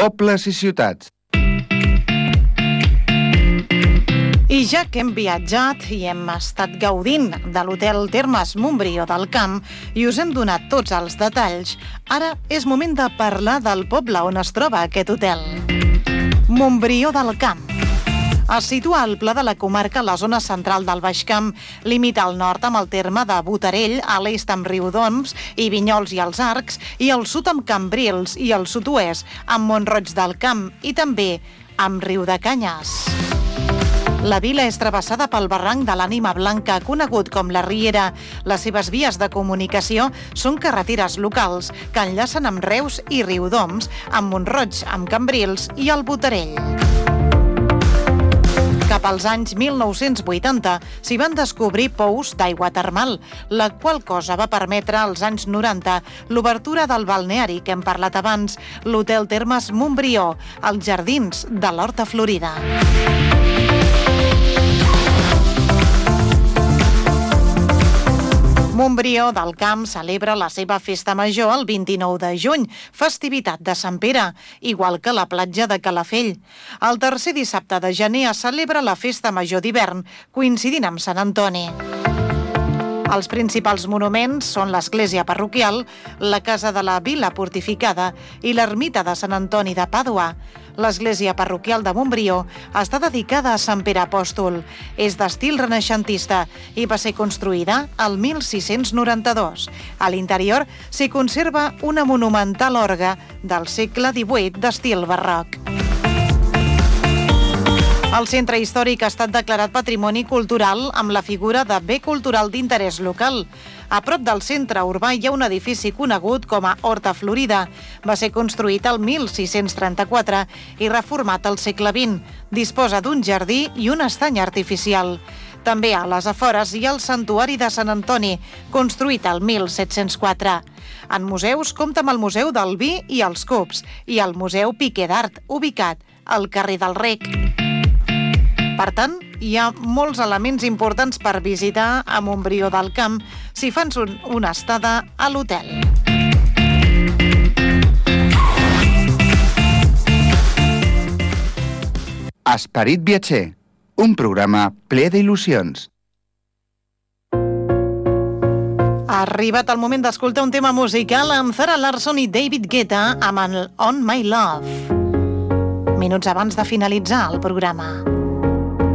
Pobles i ciutats. I ja que hem viatjat i hem estat gaudint de l'Hotel Termes Montbrió del Camp i us hem donat tots els detalls, ara és moment de parlar del poble on es troba aquest hotel. Montbrió del Camp. Es situa al pla de la comarca a la zona central del Baix Camp, limita al nord amb el terme de Botarell, a l'est amb Riudoms i Vinyols i els Arcs, i al sud amb Cambrils i al sud-oest amb Mont-roig del Camp i també amb Riudecanyes. La vila és travessada pel barranc de l'Ànima Blanca, conegut com la Riera. Les seves vies de comunicació són carreteres locals que enllacen amb Reus i Riudoms, amb Mont-roig, amb Cambrils i el Botarell. Cap als anys 1980 s'hi van descobrir pous d'aigua termal, la qual cosa va permetre als anys 90 l'obertura del balneari que hem parlat abans, l'Hotel Termes Montbrió, als jardins de l'Horta Florida. Montbrió del Camp celebra la seva festa major el 29 de juny, festivitat de Sant Pere, igual que la platja de Calafell. El tercer dissabte de gener es celebra la festa major d'hivern, coincidint amb Sant Antoni. Els principals monuments són l'església parroquial, la casa de la vila fortificada i l'ermita de Sant Antoni de Pàdua. L'església parroquial de Montbrió està dedicada a Sant Pere Apòstol. És d'estil renaixentista i va ser construïda el 1692. A l'interior s'hi conserva una monumental orgue del segle XVIII d'estil barroc. El centre històric ha estat declarat Patrimoni Cultural amb la figura de bé cultural d'interès local. A prop del centre urbà hi ha un edifici conegut com a Horta Florida. Va ser construït el 1634 i reformat al segle XX. Disposa d'un jardí i un estany artificial. També a les afores hi ha el Santuari de Sant Antoni, construït el 1704. En museus compta amb el Museu del Vi i els Cups i el Museu Piquer d'Art, ubicat al carrer del Rec. Per tant, hi ha molts elements importants per visitar a Montbrió del Camp si fans una estada a l'hotel. Esperit viatger, un programa ple d'il·lusions. Ha arribat el moment d'escoltar un tema musical amb Zara Larsson i David Guetta amb el On My Love. Minuts abans de finalitzar el programa.